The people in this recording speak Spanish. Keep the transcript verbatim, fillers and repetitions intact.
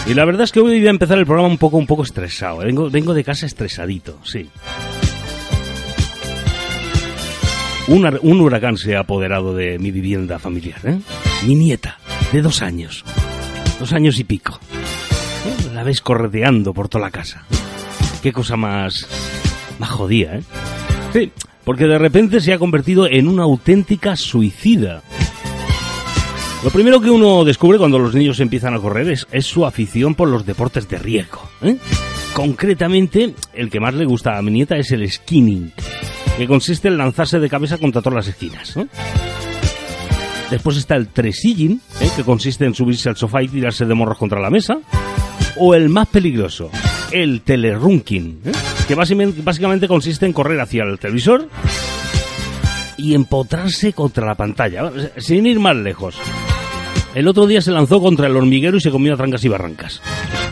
Y la verdad es que hoy voy a empezar el programa un poco, un poco estresado. Vengo, vengo de casa estresadito, sí. Un, un huracán se ha apoderado de mi vivienda familiar, ¿eh? Mi nieta, de dos años. Dos años y pico. ¿Eh? La ves correteando por toda la casa. Qué cosa más... más jodida, ¿eh? Sí, porque de repente se ha convertido en una auténtica suicida. Lo primero que uno descubre cuando los niños empiezan a correr es, es su afición por los deportes de riesgo, ¿eh? Concretamente, el que más le gusta a mi nieta es el skinning, que consiste en lanzarse de cabeza contra todas las esquinas, ¿eh? Después está el tresilling, ¿eh? que consiste en subirse al sofá y tirarse de morros contra la mesa. O el más peligroso, el telerunking, ¿eh? que básicamente, básicamente consiste en correr hacia el televisor y empotrarse contra la pantalla, sin ir más lejos. El otro día se lanzó contra el hormiguero y se comió a trancas y barrancas.